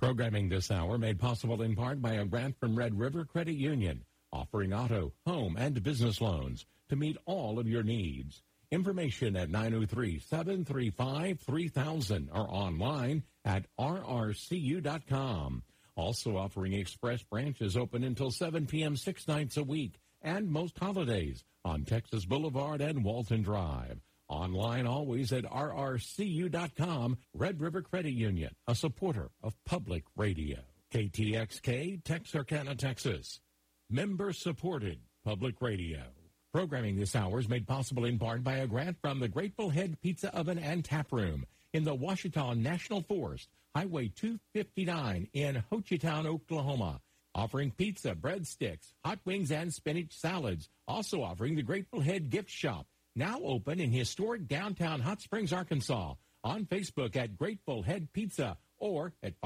Programming this hour made possible in part by a grant from Red River Credit Union, offering auto, home, and business loans to meet all of your needs. Information at 903-735-3000 or online at rrcu.com. Also offering express branches open until 7 p.m. 6 nights a week and most holidays on Texas Boulevard and Walton Drive. Online always at rrcu.com. Red River Credit Union, a supporter of public radio. KTXK, Texarkana, Texas. Member-supported public radio. Programming this hour is made possible in part by a grant from the Grateful Head Pizza Oven and Tap Room in the Ouachita National Forest, Highway 259 in Ho Chi Town, Oklahoma. Offering pizza, breadsticks, hot wings, and spinach salads. Also offering the Grateful Head Gift Shop, now open in historic downtown Hot Springs, Arkansas. On Facebook at Grateful Head Pizza or at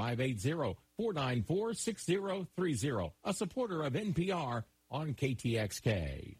580-494-6030. A supporter of NPR on KTXK.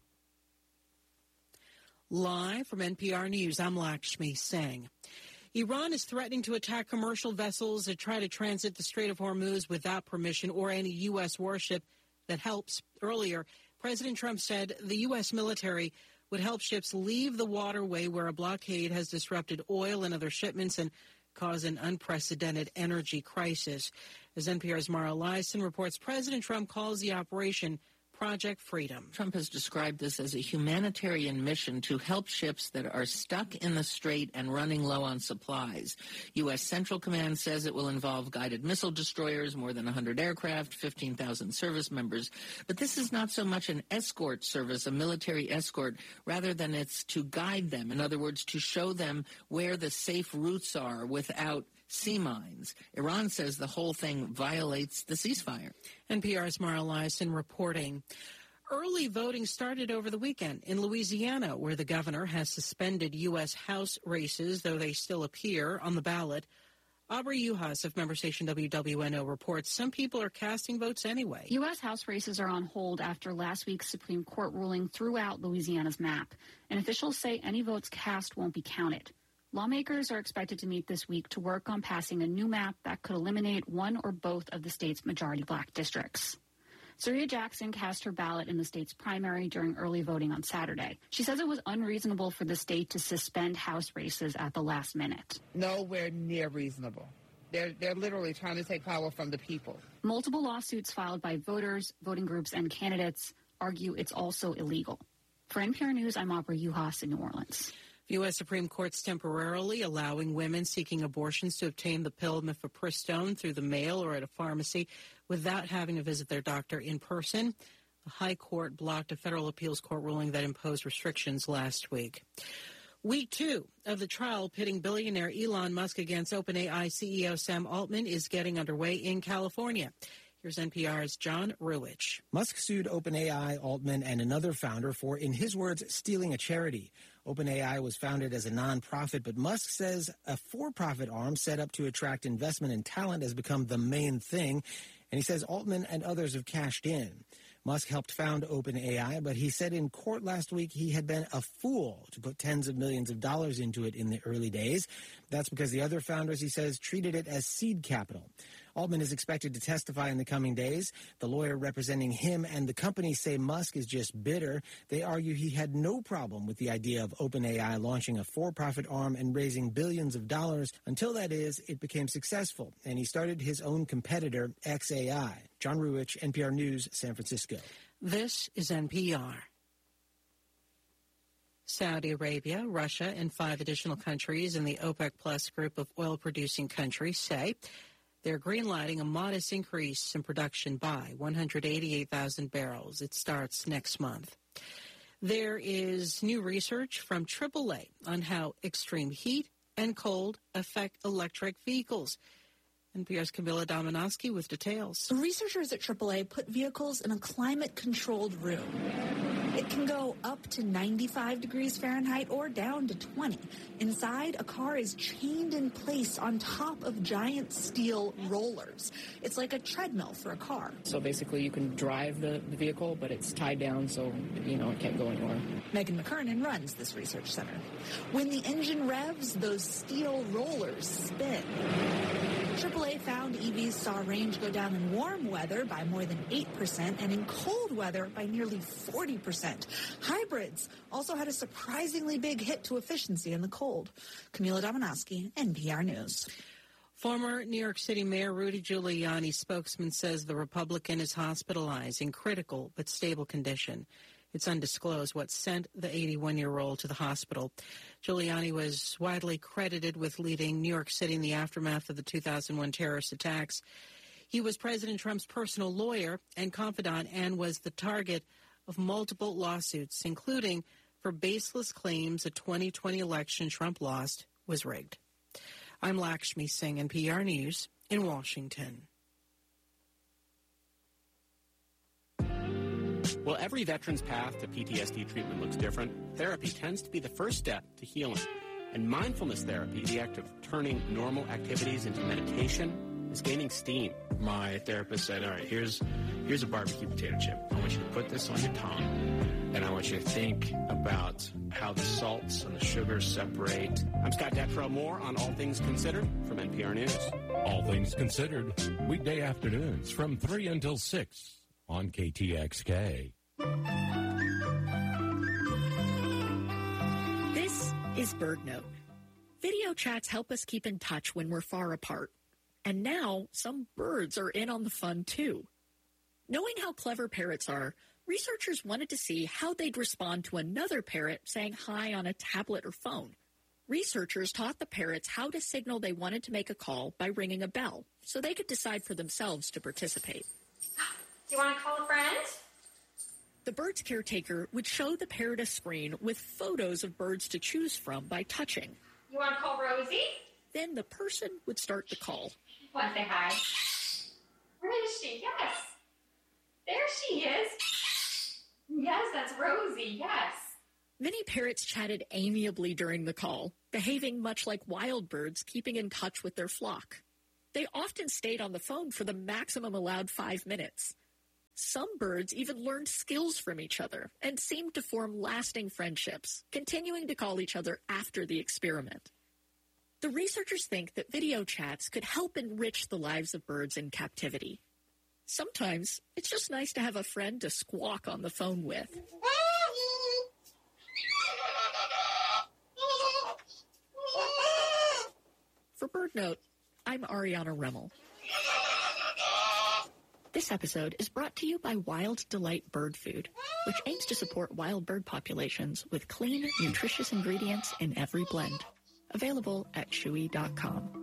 Live from NPR News, I'm Lakshmi Singh. Iran is threatening to attack commercial vessels that try to transit the Strait of Hormuz without permission or any U.S. warship that helps. Earlier, President Trump said the U.S. military would help ships leave the waterway where a blockade has disrupted oil and other shipments and caused an unprecedented energy crisis. As NPR's Mara Liasson reports, President Trump calls the operation Project Freedom. Trump has described this as a humanitarian mission to help ships that are stuck in the strait and running low on supplies. U.S. Central Command says it will involve guided missile destroyers, more than 100 aircraft, 15,000 service members. But this is not so much an escort service, a military escort, rather than it's to guide them. In other words, to show them where the safe routes are without sea mines. Iran says the whole thing violates the ceasefire. NPR's Mara Liasson reporting. Early voting started over the weekend in Louisiana, where the governor has suspended U.S. House races, though they still appear on the ballot. Aubrey Uhas of member station WWNO reports some people are casting votes anyway. U.S. House races are on hold after last week's Supreme Court ruling threw out Louisiana's map, and officials say any votes cast won't be counted. Lawmakers are expected to meet this week to work on passing a new map that could eliminate one or both of the state's majority black districts. Syria Jackson cast her ballot in the state's primary during early voting on Saturday. She says it was unreasonable for the state to suspend House races at the last minute. Nowhere near reasonable. They're literally trying to take power from the people. Multiple lawsuits filed by voters, voting groups, and candidates argue it's also illegal. For NPR News, I'm Aubrey Uhas in New Orleans. U.S. Supreme Court's temporarily allowing women seeking abortions to obtain the pill mifepristone through the mail or at a pharmacy without having to visit their doctor in person. The High Court blocked a federal appeals court ruling that imposed restrictions last week. Week 2 of the trial pitting billionaire Elon Musk against OpenAI CEO Sam Altman is getting underway in California. Here's NPR's John Ruwitch. Musk sued OpenAI, Altman, and another founder for, in his words, stealing a charity. OpenAI was founded as a nonprofit, but Musk says a for-profit arm set up to attract investment and talent has become the main thing. And he says Altman and others have cashed in. Musk helped found OpenAI, but he said in court last week he had been a fool to put tens of millions of dollars into it in the early days. That's because the other founders, he says, treated it as seed capital. Altman is expected to testify in the coming days. The lawyer representing him and the company say Musk is just bitter. They argue he had no problem with the idea of OpenAI launching a for-profit arm and raising billions of dollars until, that is, it became successful, and he started his own competitor, xAI. John Ruwitch, NPR News, San Francisco. This is NPR. Saudi Arabia, Russia, and 5 additional countries in the OPEC Plus group of oil-producing countries say they're greenlighting a modest increase in production by 188,000 barrels. It starts next month. There is new research from AAA on how extreme heat and cold affect electric vehicles. NPR's Camila Dominowski with details. Researchers at AAA put vehicles in a climate-controlled room. It can go up to 95 degrees Fahrenheit or down to 20. Inside, a car is chained in place on top of giant steel rollers. It's like a treadmill for a car. So basically, you can drive the vehicle, but it's tied down, so, it can't go anywhere. Megan McKernan runs this research center. When the engine revs, those steel rollers spin. AAA found EVs saw range go down in warm weather by more than 8% and in cold weather by nearly 40%. Hybrids also had a surprisingly big hit to efficiency in the cold. Camila Dominowski, NPR News. Former New York City Mayor Rudy Giuliani spokesman says the Republican is hospitalized in critical but stable condition. It's undisclosed what sent the 81-year-old to the hospital. Giuliani was widely credited with leading New York City in the aftermath of the 2001 terrorist attacks. He was President Trump's personal lawyer and confidant and was the target of multiple lawsuits, including for baseless claims a 2020 election Trump lost was rigged. I'm Lakshmi Singh, NPR News in Washington. While every veteran's path to PTSD treatment looks different, therapy tends to be the first step to healing. And mindfulness therapy, the act of turning normal activities into meditation, is gaining steam. My therapist said, all right, here's a barbecue potato chip. I want you to put this on your tongue, and I want you to think about how the salts and the sugars separate. I'm Scott Detrow. More on All Things Considered from NPR News. All Things Considered, weekday afternoons from 3 until 6 on KTXK. This is BirdNote. Video chats help us keep in touch when we're far apart. And now some birds are in on the fun, too. Knowing how clever parrots are, researchers wanted to see how they'd respond to another parrot saying hi on a tablet or phone. Researchers taught the parrots how to signal they wanted to make a call by ringing a bell, so they could decide for themselves to participate. Do you want to call a friend? The bird's caretaker would show the parrot a screen with photos of birds to choose from by touching. You want to call Rosie? Then the person would start the call. Want to say hi? Where is she? Yes. There she is. Yes, that's Rosie. Yes. Many parrots chatted amiably during the call, behaving much like wild birds, keeping in touch with their flock. They often stayed on the phone for the maximum allowed 5 minutes. Some birds even learned skills from each other and seemed to form lasting friendships, continuing to call each other after the experiment. The researchers think that video chats could help enrich the lives of birds in captivity. Sometimes it's just nice to have a friend to squawk on the phone with. For BirdNote, I'm Ariana Remmel. This episode is brought to you by Wild Delight Bird Food, which aims to support wild bird populations with clean, nutritious ingredients in every blend. Available at chewy.com.